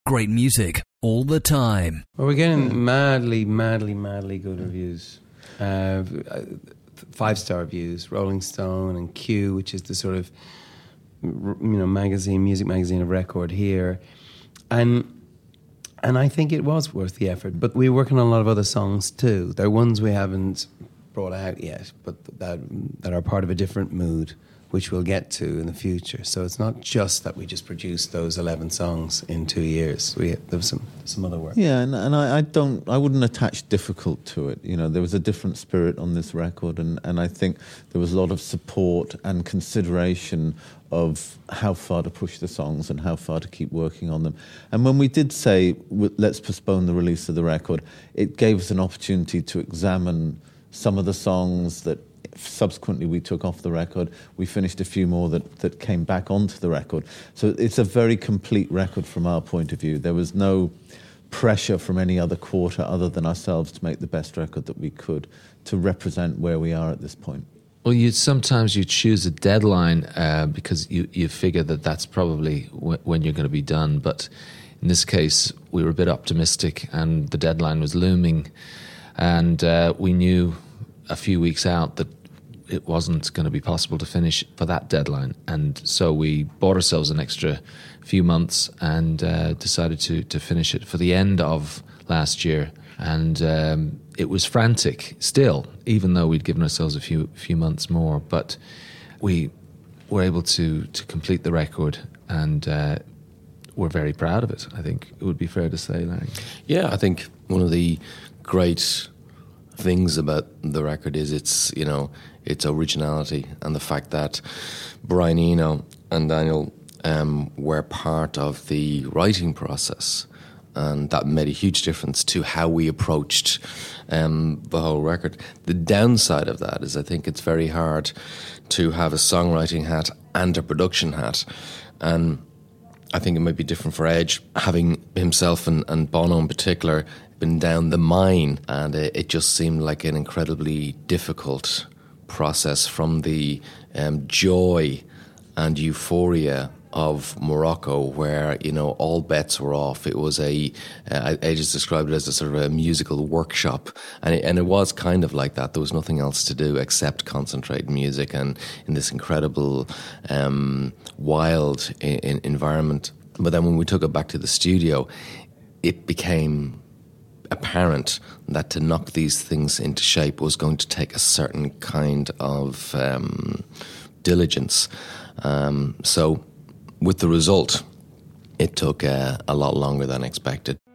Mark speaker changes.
Speaker 1: great music all the time.
Speaker 2: Well, we're getting madly good reviews. 5-star reviews. Rolling Stone and Q, which is the sort of music magazine of record here, and I think it was worth the effort. But we're working on a lot of other songs too. They're ones we haven't brought out yet, but that are part of a different mood, which we'll get to in the future. So it's not just that we just produced those 11 songs in 2 years. There was some other work.
Speaker 3: Yeah, and I wouldn't attach difficult to it. There was a different spirit on this record, and I think there was a lot of support and consideration of how far to push the songs and how far to keep working on them. And when we did say, let's postpone the release of the record, it gave us an opportunity to examine some of the songs that subsequently we took off the record. We finished a few more that came back onto the record. So it's a very complete record from our point of view. There was no pressure from any other quarter other than ourselves to make the best record that we could to represent where we are at this point.
Speaker 4: Well, sometimes you choose a deadline because you figure that's probably when you're going to be done. But in this case, we were a bit optimistic and the deadline was looming. And we knew a few weeks out that it wasn't going to be possible to finish for that deadline. And so we bought ourselves an extra few months and decided to finish it for the end of last year. And it was frantic still, even though we'd given ourselves a few months more. But we were able to complete the record, and we're very proud of it, I think it would be fair to say, Larry.
Speaker 5: Yeah, I think one of the great things about the record is its originality, and the fact that Brian Eno and Daniel were part of the writing process, and that made a huge difference to how we approached the whole record. The downside of that is I think it's very hard to have a songwriting hat and a production hat, and I think it might be different for Edge, having himself and Bono in particular been down the mine, and it just seemed like an incredibly difficult process from the joy and euphoria of Morocco, where all bets were off. It was I just described it as a sort of a musical workshop, and it was kind of like that. There was nothing else to do except concentrate in music and in this incredible wild environment. But then when we took it back to the studio, it became apparent that to knock these things into shape was going to take a certain kind of diligence. So with the result, it took a lot longer than expected.